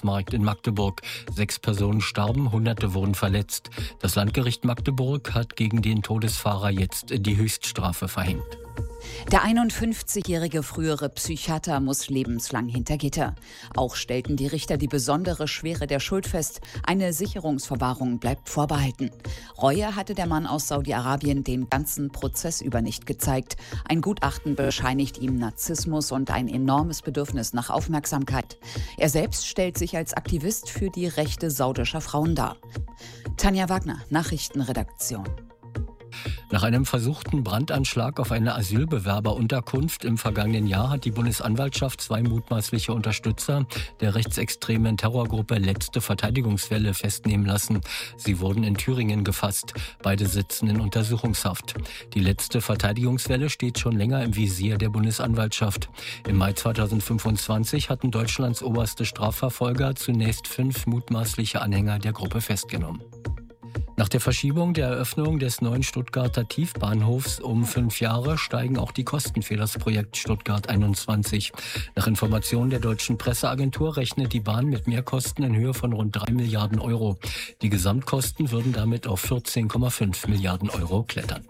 Weihnachtsmarkt in Magdeburg. 6 Personen starben, Hunderte wurden verletzt. Das Landgericht Magdeburg hat gegen den Todesfahrer jetzt die Höchststrafe verhängt. Der 51-jährige frühere Psychiater muss lebenslang hinter Gitter. Auch stellten die Richter die besondere Schwere der Schuld fest. Eine Sicherungsverwahrung bleibt vorbehalten. Reue hatte der Mann aus Saudi-Arabien den ganzen Prozess über nicht gezeigt. Ein Gutachten bescheinigt ihm Narzissmus und ein enormes Bedürfnis nach Aufmerksamkeit. Er selbst stellt sich als Aktivist für die Rechte saudischer Frauen dar. Tanja Wagner, Nachrichtenredaktion. Nach einem versuchten Brandanschlag auf eine Asylbewerberunterkunft im vergangenen Jahr hat die Bundesanwaltschaft 2 mutmaßliche Unterstützer der rechtsextremen Terrorgruppe Letzte Verteidigungswelle festnehmen lassen. Sie wurden in Thüringen gefasst. Beide sitzen in Untersuchungshaft. Die Letzte Verteidigungswelle steht schon länger im Visier der Bundesanwaltschaft. Im Mai 2025 hatten Deutschlands oberste Strafverfolger zunächst 5 mutmaßliche Anhänger der Gruppe festgenommen. Nach der Verschiebung der Eröffnung des neuen Stuttgarter Tiefbahnhofs um 5 Jahre steigen auch die Kosten für das Projekt Stuttgart 21. Nach Informationen der deutschen Presseagentur rechnet die Bahn mit Mehrkosten in Höhe von rund 3 Milliarden Euro. Die Gesamtkosten würden damit auf 14,5 Milliarden Euro klettern.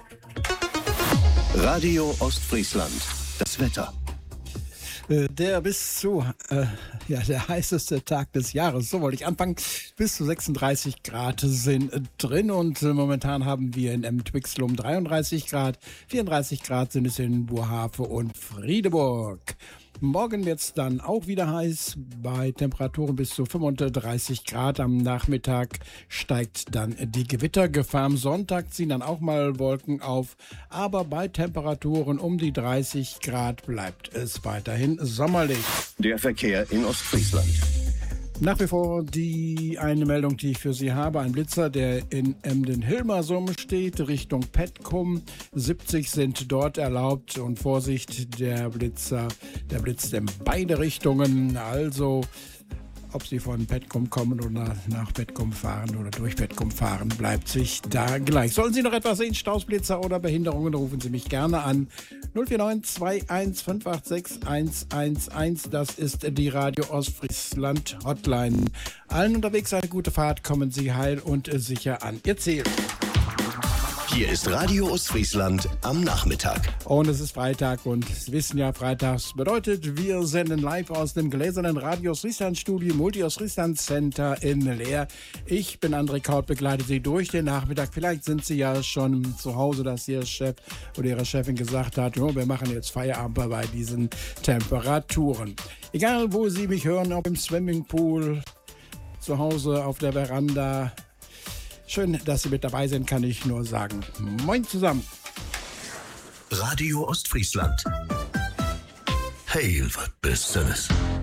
Radio Ostfriesland. Das Wetter. Der der heißeste Tag des Jahres, so wollte ich anfangen, bis zu 36 Grad sind drin und momentan haben wir in Emtwixlum 33 Grad, 34 Grad sind es in Burhafe und Friedeburg. Morgen wird es dann auch wieder heiß, bei Temperaturen bis zu 35 Grad. Am Nachmittag steigt dann die Gewittergefahr. Am Sonntag ziehen dann auch mal Wolken auf, aber bei Temperaturen um die 30 Grad bleibt es weiterhin sommerlich. Der Verkehr in Ostfriesland. Nach wie vor eine Meldung, die ich für Sie habe. Ein Blitzer, der in Emden-Hilmersum steht, Richtung Petkum. 70 sind dort erlaubt und Vorsicht, der blitzt in beide Richtungen. Also, ob Sie von Petkum kommen oder nach Petkum fahren oder durch Petkum fahren, bleibt sich da gleich. Sollen Sie noch etwas sehen, Stausblitzer oder Behinderungen, rufen Sie mich gerne an. 049 21 586 111. Das ist die Radio Ostfriesland Hotline. Allen unterwegs eine gute Fahrt, kommen Sie heil und sicher an Ihr Ziel. Hier ist Radio Ostfriesland am Nachmittag. Und es ist Freitag und Sie wissen ja, freitags bedeutet, wir senden live aus dem gläsernen Radio Ostfriesland Studio Multi Ostfriesland Center in Leer. Ich bin André Kaut, begleite Sie durch den Nachmittag. Vielleicht sind Sie ja schon zu Hause, dass Ihr Chef oder Ihre Chefin gesagt hat, oh, wir machen jetzt Feierabend bei diesen Temperaturen. Egal, wo Sie mich hören, ob im Swimmingpool, zu Hause auf der Veranda. Schön, dass Sie mit dabei sind, kann ich nur sagen. Moin zusammen. Radio Ostfriesland. Hey, was bist du?